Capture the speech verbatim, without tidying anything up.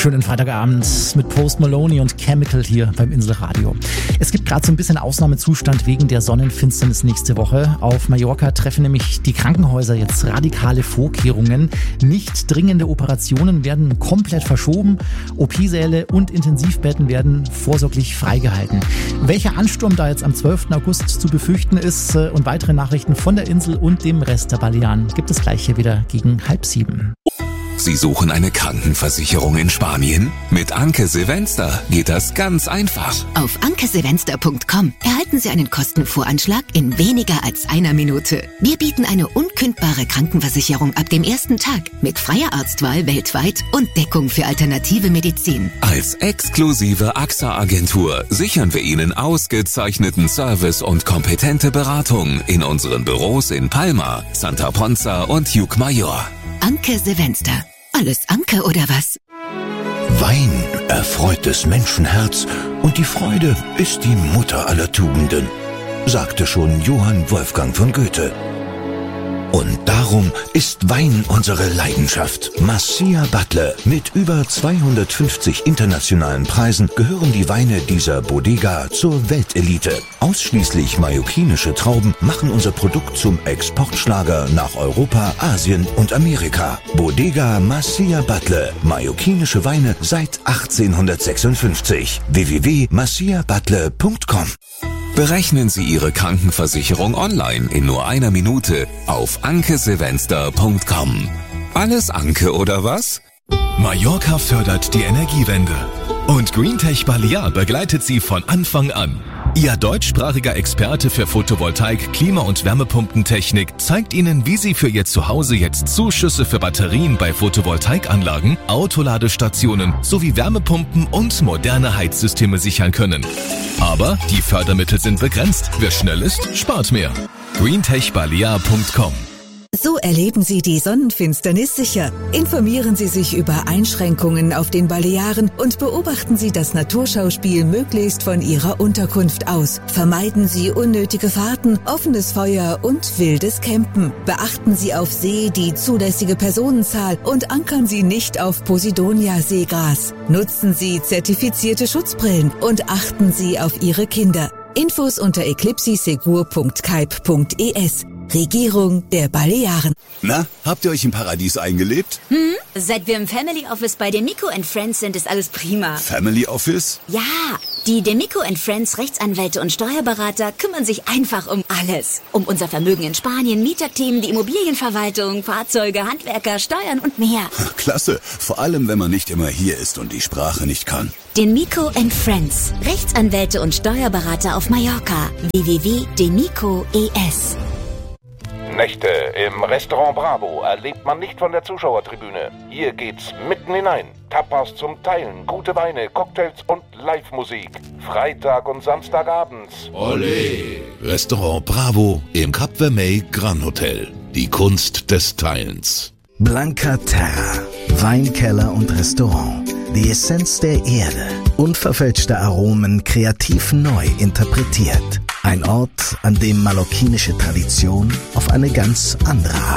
Schönen Freitagabend mit Post Malone und Chemical hier beim Inselradio. Es gibt gerade so ein bisschen Ausnahmezustand wegen der Sonnenfinsternis nächste Woche. Auf Mallorca treffen nämlich die Krankenhäuser jetzt radikale Vorkehrungen. Nicht dringende Operationen werden komplett verschoben. O P-Säle und Intensivbetten werden vorsorglich freigehalten. Welcher Ansturm da jetzt am zwölften August zu befürchten ist und weitere Nachrichten von der Insel und dem Rest der Balearen gibt es gleich hier wieder gegen halb sieben. Sie suchen eine Krankenversicherung in Spanien? Mit Anke Silvester geht das ganz einfach. Auf anke silvester punkt com erhalten Sie einen Kostenvoranschlag in weniger als einer Minute. Wir bieten eine unkündbare Krankenversicherung ab dem ersten Tag mit freier Arztwahl weltweit und Deckung für alternative Medizin. Als exklusive A X A-Agentur sichern wir Ihnen ausgezeichneten Service und kompetente Beratung in unseren Büros in Palma, Santa Ponza und Llucmajor. Anke Silvester. Alles Anke oder was? Wein erfreut des Menschenherz und die Freude ist die Mutter aller Tugenden, sagte schon Johann Wolfgang von Goethe. Und darum ist Wein unsere Leidenschaft. Macia Butler. Mit über zweihundertfünfzig internationalen Preisen gehören die Weine dieser Bodega zur Weltelite. Ausschließlich mallorquinische Trauben machen unser Produkt zum Exportschlager nach Europa, Asien und Amerika. Bodega Macia Butler. Mallorquinische Weine seit achtzehnhundertsechsundfünfzig. w w w punkt macia butler punkt com. Berechnen Sie Ihre Krankenversicherung online in nur einer Minute auf anke silvester punkt com. Alles Anke oder was? Mallorca fördert die Energiewende und GreenTech Balear begleitet Sie von Anfang an. Ihr deutschsprachiger Experte für Photovoltaik, Klima- und Wärmepumpentechnik zeigt Ihnen, wie Sie für Ihr Zuhause jetzt Zuschüsse für Batterien bei Photovoltaikanlagen, Autoladestationen sowie Wärmepumpen und moderne Heizsysteme sichern können. Aber die Fördermittel sind begrenzt. Wer schnell ist, spart mehr. greentech balear punkt com. So erleben Sie die Sonnenfinsternis sicher. Informieren Sie sich über Einschränkungen auf den Balearen und beobachten Sie das Naturschauspiel möglichst von Ihrer Unterkunft aus. Vermeiden Sie unnötige Fahrten, offenes Feuer und wildes Campen. Beachten Sie auf See die zulässige Personenzahl und ankern Sie nicht auf Posidonia-Seegras. Nutzen Sie zertifizierte Schutzbrillen und achten Sie auf Ihre Kinder. Infos unter eclipsisegur punkt kaip punkt es. Regierung der Balearen. Na, habt ihr euch im Paradies eingelebt? Hm? Seit wir im Family Office bei Demico and Friends sind, ist alles prima. Family Office? Ja, die Demico and Friends Rechtsanwälte und Steuerberater kümmern sich einfach um alles. Um unser Vermögen in Spanien, Mieterthemen, die Immobilienverwaltung, Fahrzeuge, Handwerker, Steuern und mehr. Klasse, vor allem wenn man nicht immer hier ist und die Sprache nicht kann. Demico and Friends Rechtsanwälte und Steuerberater auf Mallorca. w w w punkt demico punkt es. Nächte im Restaurant Bravo erlebt man nicht von der Zuschauertribüne. Hier geht's mitten hinein. Tapas zum Teilen, gute Weine, Cocktails und Live-Musik. Freitag und Samstagabends. Olé! Restaurant Bravo im Cap Vermey Gran Hotel. Die Kunst des Teilens. Blanca Terra. Weinkeller und Restaurant. Die Essenz der Erde. Unverfälschte Aromen kreativ neu interpretiert. Ein Ort, an dem mallorquinische Tradition auf eine ganz andere Art